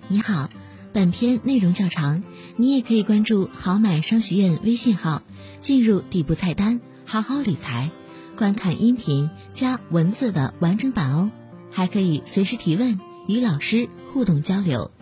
你好，本篇内容较长，你也可以关注好买商学院微信号，进入底部菜单好好理财，观看音频加文字的完整版哦，还可以随时提问，与老师互动交流。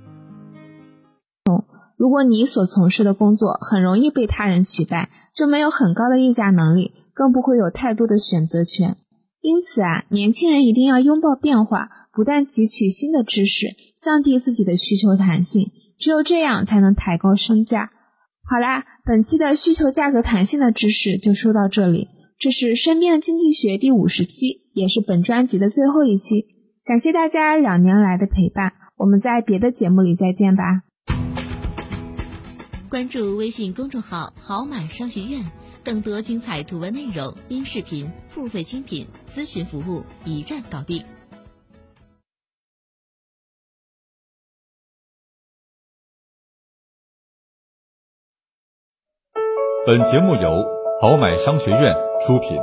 如果你所从事的工作很容易被他人取代，就没有很高的议价能力，更不会有太多的选择权。因此年轻人一定要拥抱变化，不断汲取新的知识，降低自己的需求弹性，只有这样才能抬高身价。好啦，本期的需求价格弹性的知识就说到这里，这是身边的经济学第50期，也是本专辑的最后一期。感谢大家2年来的陪伴，我们在别的节目里再见吧。 关注微信公众号好买商学院，更多精彩图文内容、音视频、付费精品咨询服务一站搞定。 本节目由好买商学院出品。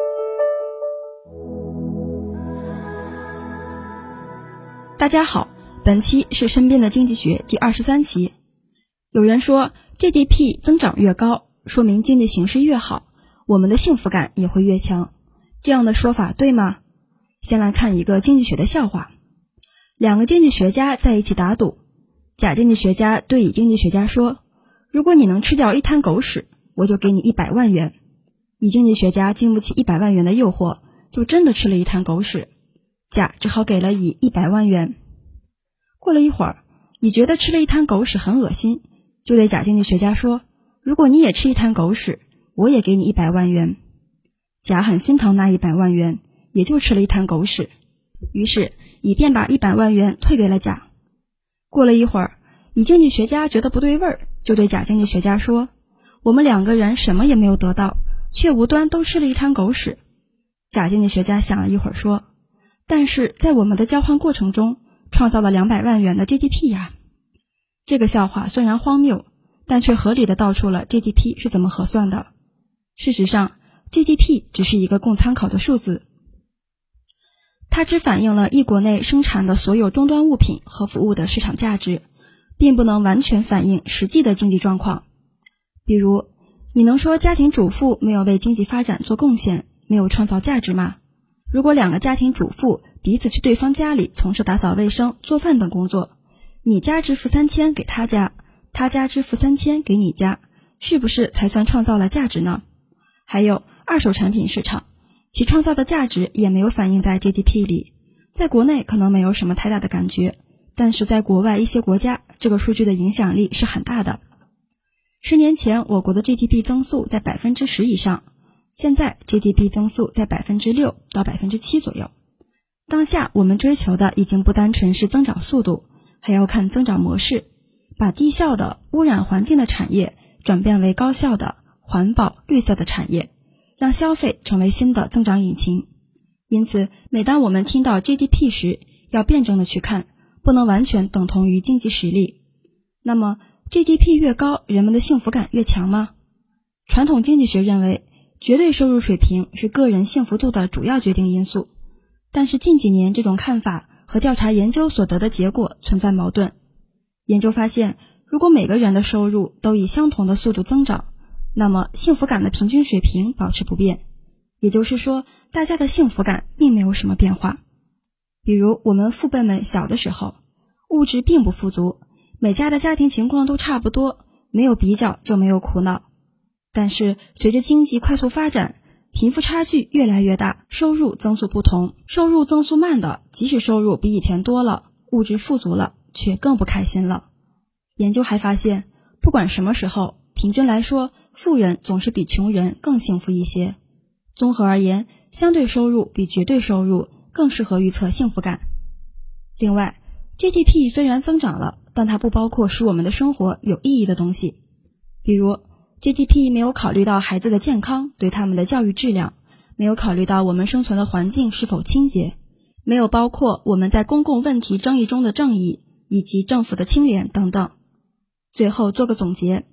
大家好，本期是身边的经济学第23期。有人说 GDP 增长越高，说明经济形势越好，我们的幸福感也会越强。这样的说法对吗？先来看一个经济学的笑话。2个经济学家在一起打赌，甲经济学家对乙经济学家说，如果你能吃掉一滩狗屎，我就给你100万元。乙经济学家经不起100万元的诱惑，就真的吃了一滩狗屎，甲只好给了乙100万元。过了一会儿，乙觉得吃了一滩狗屎很恶心，就对甲经济学家说，如果你也吃一滩狗屎，我也给你100万元。甲很心疼那100万元，也就吃了一滩狗屎，于是乙便把100万元退给了甲。过了一会儿，乙经济学家觉得不对味儿，就对甲经济学家说，我们2个人什么也没有得到，却无端都吃了一滩狗屎。甲经济学家想了一会儿说，但是在我们的交换过程中创造了200万元的 GDP 呀。这个笑话虽然荒谬，但却合理地道出了 GDP 是怎么核算的。事实上 GDP 只是一个供参考的数字，它只反映了一国内生产的所有终端物品和服务的市场价值，并不能完全反映实际的经济状况。比如，你能说家庭主妇没有为经济发展做贡献，没有创造价值吗？如果2个家庭主妇彼此去对方家里从事打扫卫生、做饭等工作，你家支付3000给他家，他家支付3000给你家，是不是才算创造了价值呢？还有二手产品市场，其创造的价值也没有反映在 GDP 里，在国内可能没有什么太大的感觉，但是在国外一些国家，这个数据的影响力是很大的。10年前我国的 GDP 增速在 10% 以上，现在 GDP 增速在 6% 到 7% 左右。当下我们追求的已经不单纯是增长速度，还要看增长模式，把低效的污染环境的产业转变为高效的环保绿色的产业，让消费成为新的增长引擎。因此每当我们听到 GDP 时，要辩证的去看，不能完全等同于经济实力。那么 GDP 越高，人们的幸福感越强吗？传统经济学认为，绝对收入水平是个人幸福度的主要决定因素，但是近几年这种看法和调查研究所得的结果存在矛盾。研究发现，如果每个人的收入都以相同的速度增长，那么幸福感的平均水平保持不变，也就是说，大家的幸福感并没有什么变化。比如我们父辈们小的时候，物质并不富足，每家的家庭情况都差不多，没有比较就没有苦恼。但是随着经济快速发展，贫富差距越来越大，收入增速不同，收入增速慢的，即使收入比以前多了，物质富足了，却更不开心了。研究还发现，不管什么时候，平均来说，富人总是比穷人更幸福一些。综合而言，相对收入比绝对收入更适合预测幸福感。另外， GDP 虽然增长了，但它不包括使我们的生活有意义的东西。比如GDP 没有考虑到孩子的健康对他们的教育质量，没有考虑到我们生存的环境是否清洁，没有包括我们在公共问题争议中的正义，以及政府的清廉等等。最后做个总结，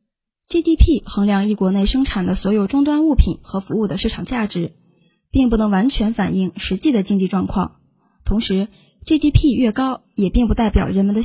GDP 衡量一国内生产的所有终端物品和服务的市场价值，并不能完全反映实际的经济状况。同时 GDP 越高，也并不代表人们的